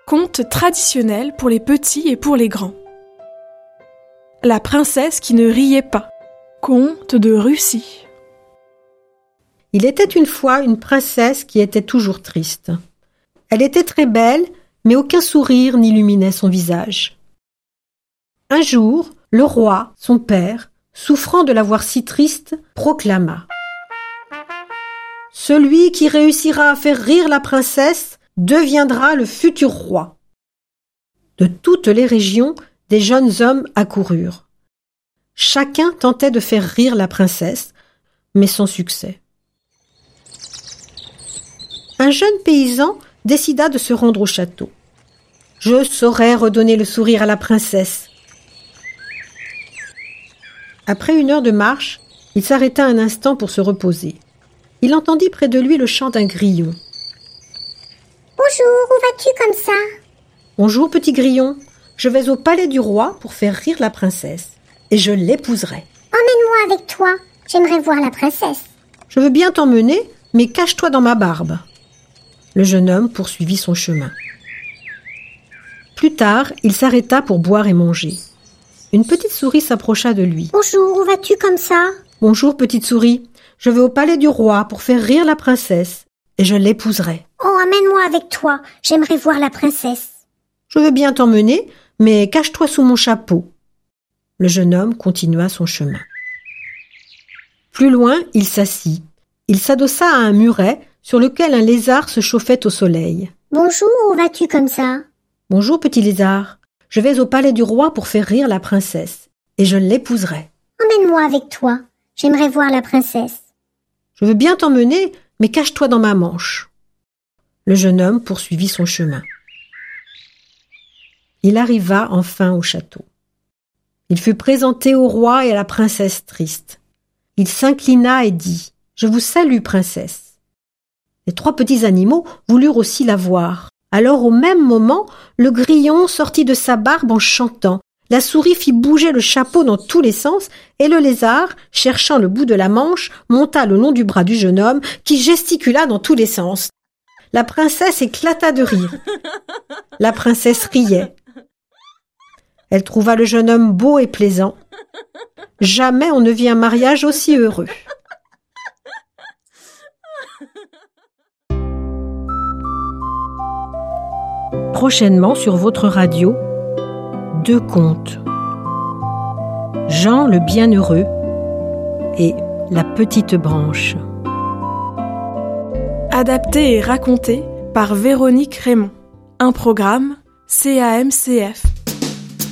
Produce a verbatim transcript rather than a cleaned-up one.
Conte traditionnel pour les petits et pour les grands. La princesse qui ne riait pas. Conte de Russie. Il était une fois une princesse qui était toujours triste. Elle était très belle, mais aucun sourire n'illuminait son visage. Un jour, le roi, son père, souffrant de la voir si triste, proclama: « Celui qui réussira à faire rire la princesse deviendra le futur roi. » De toutes les régions, des jeunes hommes accoururent. Chacun tentait de faire rire la princesse, mais sans succès. Un jeune paysan décida de se rendre au château. « Je saurai redonner le sourire à la princesse. » Après une heure de marche, il s'arrêta un instant pour se reposer. Il entendit près de lui le chant d'un grillon. « Bonjour, où vas-tu comme ça ?»« Bonjour, petit grillon. Je vais au palais du roi pour faire rire la princesse. Et je l'épouserai. »« Emmène-moi avec toi. J'aimerais voir la princesse. »« Je veux bien t'emmener, mais cache-toi dans ma barbe. » Le jeune homme poursuivit son chemin. Plus tard, il s'arrêta pour boire et manger. Une petite souris s'approcha de lui. « Bonjour, où vas-tu comme ça ?»« Bonjour, petite souris. Je vais au palais du roi pour faire rire la princesse. Et je l'épouserai. »« Oh, amène-moi avec toi. J'aimerais voir la princesse. »« Je veux bien t'emmener, mais cache-toi sous mon chapeau. » Le jeune homme continua son chemin. Plus loin, il s'assit. Il s'adossa à un muret sur lequel un lézard se chauffait au soleil. « Bonjour, où vas-tu comme ça ?»« Bonjour, petit lézard. Je vais au palais du roi pour faire rire la princesse. Et je l'épouserai. »« Emmène-moi avec toi. J'aimerais voir la princesse. »« Je veux bien t'emmener, mais cache-toi dans ma manche. » Le jeune homme poursuivit son chemin. Il arriva enfin au château. Il fut présenté au roi et à la princesse triste. Il s'inclina et dit: « Je vous salue, princesse. » Les trois petits animaux voulurent aussi la voir. Alors, au même moment, le grillon sortit de sa barbe en chantant. La souris fit bouger le chapeau dans tous les sens et le lézard, cherchant le bout de la manche, monta le long du bras du jeune homme qui gesticula dans tous les sens. La princesse éclata de rire. La princesse riait. Elle trouva le jeune homme beau et plaisant. Jamais on ne vit un mariage aussi heureux. Prochainement sur votre radio, deux contes. Jean le Bienheureux et La Petite Branche. Adapté et raconté par Véronique Raymond. Un programme C A M C F.